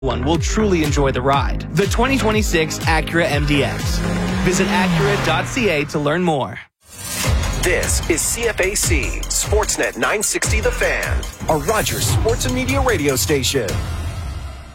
one will truly enjoy the ride. The 2026 Acura MDX. Visit Acura.ca to learn more. This is CFAC Sportsnet 960 The Fan, a Rogers Sports and Media radio station.